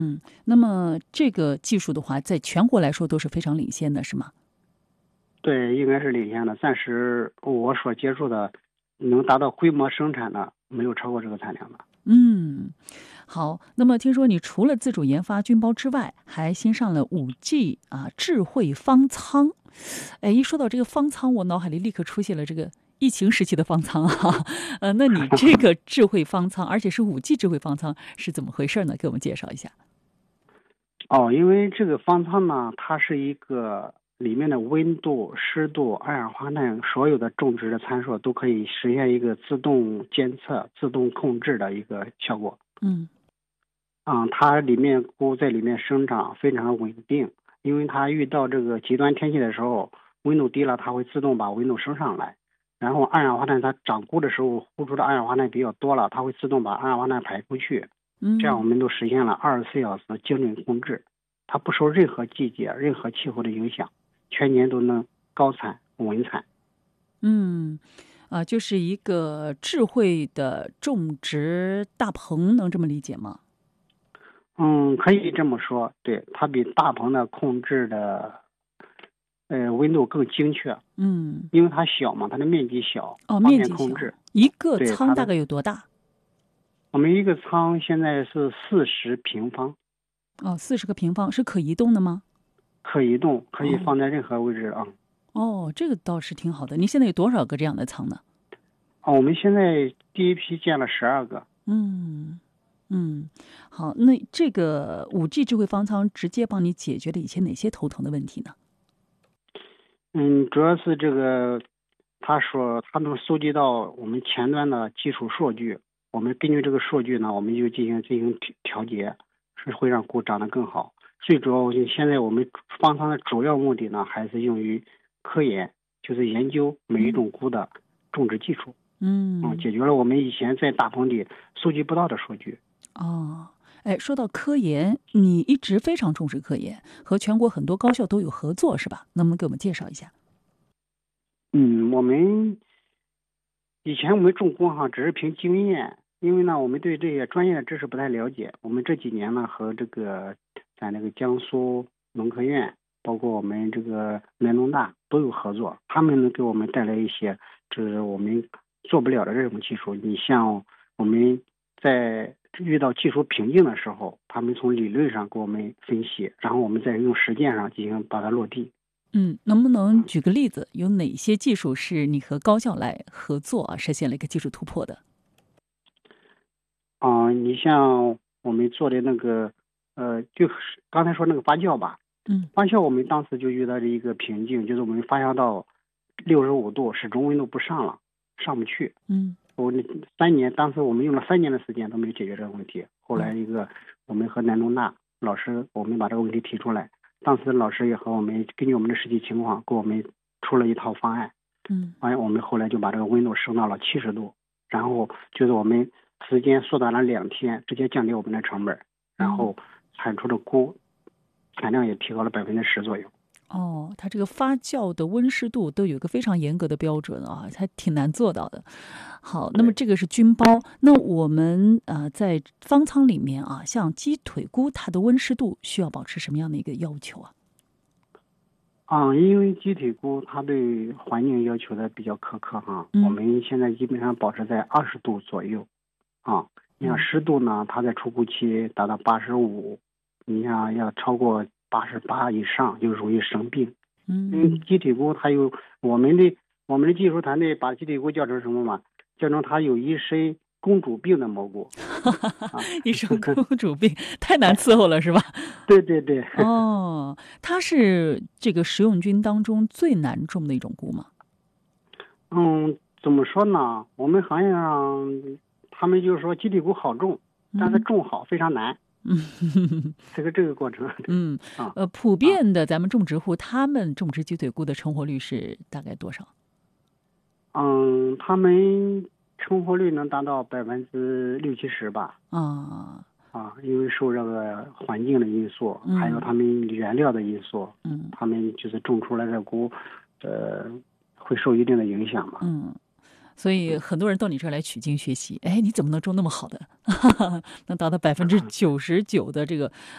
那么这个技术的话，在全国来说都是非常领先的，是吗？ 对，应该是领先的。暂时我所接触的，能达到规模生产的，没有超过这个产量的。 好。那么听说你除了自主研发军包之外，还新上了5G 智慧方舱。一说到这个方舱，我脑海里立刻出现了这个疫情时期的方舱啊。那你这个智慧方舱，而且是5G 智慧方舱，是怎么回事呢？给我们介绍一下。 因为这个方舱呢，它是一个里面的温度、湿度、二氧化碳所有的种植的参数都可以实现一个自动监测、自动控制的一个效果。它里面菇在里面生长非常稳定，因为它遇到这个极端天气的时候，温度低了，它会自动把温度升上来。然后二氧化碳它长菇的时候呼出的二氧化碳比较多了，它会自动把二氧化碳排出去。这样我们都实现了24小时精准控制，它不受任何季节、任何气候的影响，全年都能高产稳产。 就是一个智慧的种植大棚，能这么理解吗？ 可以这么说，对，它比大棚的控制的温度更精确。因为它小嘛，它的面积小，方面积小。 便控制。 一个对， 仓大概有多大？ 我们一个仓现在是40平方。 40个平方，是可移动的吗？ 可移动，可以放在任何位置啊。 这个倒是挺好的。你现在有多少个这样的仓呢？ 我们现在第一批建了12个。 好，那这个5G 智慧方舱直接帮你解决了以前哪些头疼的问题呢？ 主要是这个，他能收集到我们前端的基础数据，我们根据这个数据呢，我们就进行调节，是会让菇长得更好。最主要，现在我们方舱的主要目的呢，还是用于科研，就是研究每一种菇的种植技术。解决了我们以前在大棚里收集不到的数据。 说到科研，你一直非常重视科研，和全国很多高校都有合作，是吧？能不能给我们介绍一下？ 我们以前我们种菇只是凭经验，因为呢我们对这些专业的知识不太了解。我们这几年呢和咱那个江苏农科院，包括我们这个南农大都有合作，他们能给我们带来一些就是我们做不了的这种技术。你像我们在遇到技术瓶颈的时候，他们从理论上给我们分析，然后我们再用实践上进行把它落地。 能不能举个例子，有哪些技术是你和高校来合作实现了一个技术突破的？ 你像我们做的那个就是刚才说那个发酵吧。发酵我们当时就遇到了一个瓶颈，就是我们发酵到65度，始终温度不上不去。当时我们用了3年的时间都没有解决这个问题。后来我们和南农大老师，我们把这个问题提出来，当时老师也和我们根据我们的实际情况给我们出了一套方案。我们后来就把这个温度升到了70度，然后就是我们时间缩短了2天，直接降低我们的成本，然后产出的菇产量也提高了10%左右。 它这个发酵的温湿度都有一个非常严格的标准还挺难做到的。好，那么这个是菌包。那我们在方舱里面像鸡腿菇，它的温湿度需要保持什么样的一个要求啊？ 因为鸡腿菇它对环境要求的比较苛刻我们现在基本上保持在20度左右。你像湿度呢，它在出菇期达到85，你像要超过88以上就容易生病。鸡腿菇它有我们的技术团队把鸡腿菇叫成什么嘛？叫成它有一身公主病的蘑菇。 一身公主病太难伺候了是吧？ 对对对。 它是这个食用菌当中最难种的一种菇吗？ 怎么说呢？我们行业上他们就是说鸡腿菇好种，但是种好非常难。这个过程。 普遍的咱们种植户，他们种植鸡腿菇的成活率是大概多少？ 他们成活率能达到60-70%吧。因为受这个环境的因素，还有他们原料的因素，他们就是种出来的菇，会受一定的影响嘛。 所以很多人到你这儿来取经学习。你怎么能种那么好的？能达到99%的这个